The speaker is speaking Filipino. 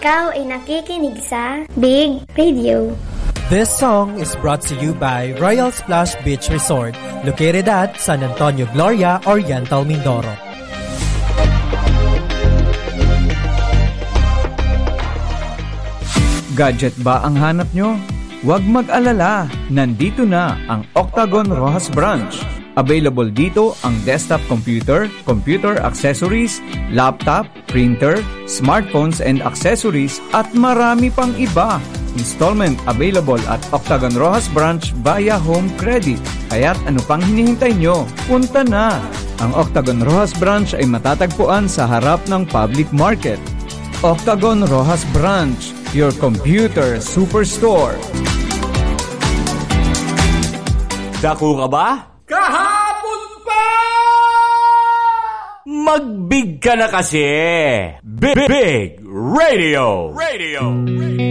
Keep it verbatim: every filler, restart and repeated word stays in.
Ikaw ay nakikinig sa Big Radio. This song is brought to you by Royal Splash Beach Resort, located at San Antonio Gloria, Oriental, Mindoro. Gadget ba ang hanap nyo? Huwag mag-alala, nandito na ang Octagon Rojas Branch. Available dito ang desktop computer, computer accessories, laptop, printer, smartphones and accessories at marami pang iba. Installment available at Octagon Rojas Branch via home credit. Kaya't ano pang hinihintay nyo? Punta na! Ang Octagon Rojas Branch ay matatagpuan sa harap ng public market. Octagon Rojas Branch, your computer superstore. Dako ka ba? Kahapon pa! Magbig ka na kasi! Big, Big Radio! Radio! Radio!